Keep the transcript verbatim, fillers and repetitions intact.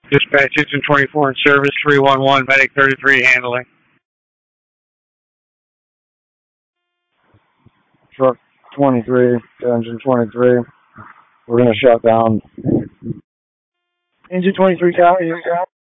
Dispatch, engine twenty-four in service, three one one, medic thirty-three handling. Truck twenty-three, engine twenty-three. We're going to shut down. Engine twenty-three, count.